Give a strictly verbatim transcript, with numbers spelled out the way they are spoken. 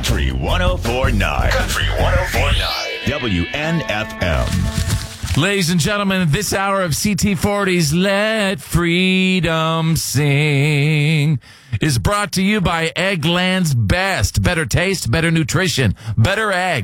Country one oh four point nine. Country one oh four point nine. W N F M. Ladies and gentlemen, this hour of C T forty's Let Freedom Sing is brought to you by Eggland's Best. Better taste, better nutrition, better egg.